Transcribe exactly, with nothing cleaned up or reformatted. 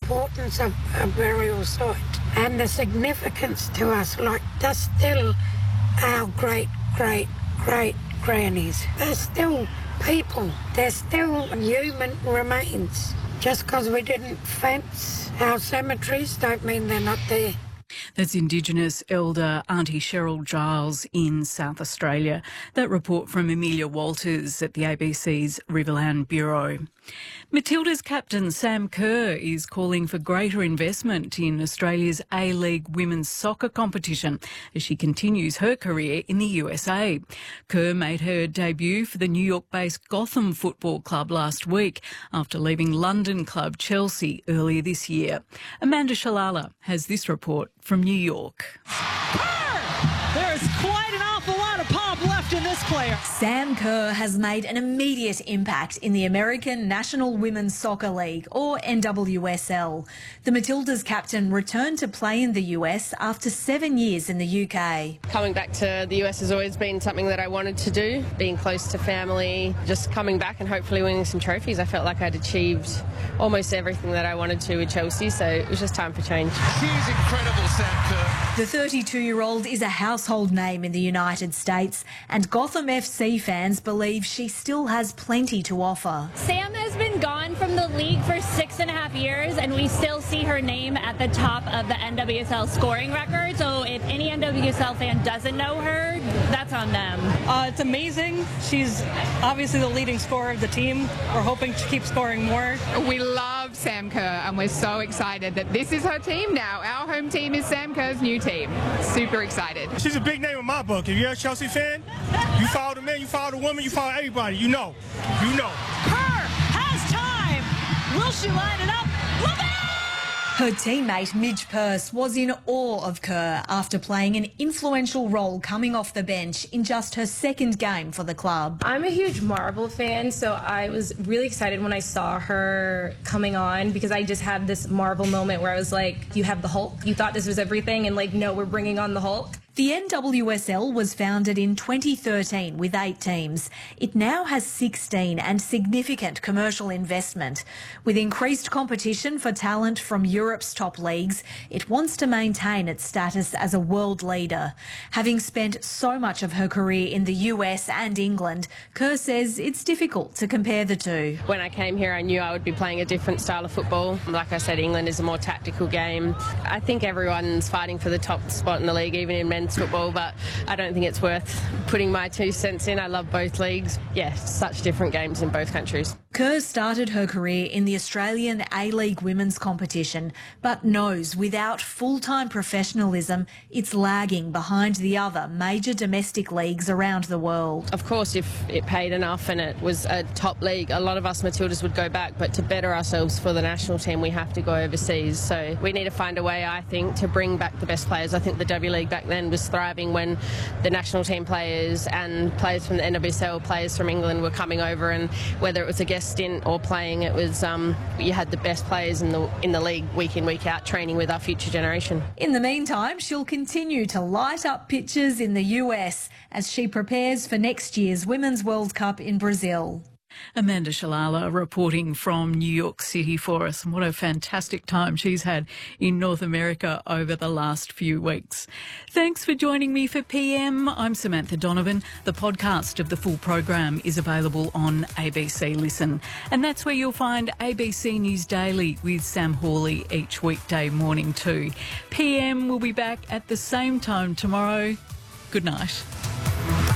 importance of a burial site and the significance to us. Like, they're still our great, great, great grannies. They're still people. They're still human remains. Just because we didn't fence our cemeteries don't mean they're not there. That's Indigenous elder Auntie Cheryl Giles in South Australia. That report from Amelia Walters at the A B C's Riverland Bureau. Matilda's captain Sam Kerr is calling for greater investment in Australia's A-League women's soccer competition as she continues her career in the U S A. Kerr made her debut for the New York-based Gotham Football Club last week after leaving London club Chelsea earlier this year. Amanda Shalala has this report from New York. There is quite an awful lot of pop left in this player. Sam Kerr has made an immediate impact in the American National Women's Soccer League, or N W S L. The Matildas captain returned to play in the U S after seven years in the U K. Coming back to the U S has always been something that I wanted to do, being close to family, just coming back and hopefully winning some trophies. I felt like I'd achieved almost everything that I wanted to with Chelsea, so it was just time for change. She's incredible, Sam Kerr. The thirty-two-year-old is a household name in the United States, and Gotham F C fans believe she still has plenty to offer. Sam has been gone from the league for six and a half years, and we still see her name at the top of the N W S L scoring record. So if any N W S L fan doesn't know her, that's on them. Uh, it's amazing. She's obviously the leading scorer of the team. We're hoping to keep scoring more. We love Sam Kerr, and we're so excited that this is her team now. Our home team is Sam Kerr's new team. Super excited. She's a big name in my book. If you're a Chelsea fan, you follow the man, you follow the woman, you follow everybody. You know. You know. Kerr has time. Will she line it up? Look out! Her teammate Midge Purse was in awe of Kerr after playing an influential role coming off the bench in just her second game for the club. I'm a huge Marvel fan, so I was really excited when I saw her coming on because I just had this Marvel moment where I was like, you have the Hulk? You thought this was everything, and like, no, we're bringing on the Hulk? The N W S L was founded in twenty thirteen with eight teams. It now has sixteen and significant commercial investment. With increased competition for talent from Europe's top leagues, it wants to maintain its status as a world leader. Having spent so much of her career in the U S and England, Kerr says it's difficult to compare the two. When I came here, I knew I would be playing a different style of football. Like I said, England is a more tactical game. I think everyone's fighting for the top spot in the league, even in men's football, but I don't think it's worth putting my two cents in. I love both leagues. Yeah, such different games in both countries. Kerr started her career in the Australian A-League women's competition, but knows without full-time professionalism, it's lagging behind the other major domestic leagues around the world. Of course, if it paid enough and it was a top league, a lot of us Matildas would go back, but to better ourselves for the national team, we have to go overseas. So we need to find a way, I think, to bring back the best players. I think the W League back then was thriving when the national team players and players from the N W S L, players from England were coming over, and whether it was a guest stint or playing, it was um, you had the best players in the in the league week in, week out, training with our future generation. In the meantime, she'll continue to light up pitches in the U S as she prepares for next year's Women's World Cup in Brazil. Amanda Shalala reporting from New York City for us. And what a fantastic time she's had in North America over the last few weeks. Thanks for joining me for P M. I'm Samantha Donovan. The podcast of the full program is available on A B C Listen. And that's where you'll find A B C News Daily with Sam Hawley each weekday morning too. P M will be back at the same time tomorrow. Good night.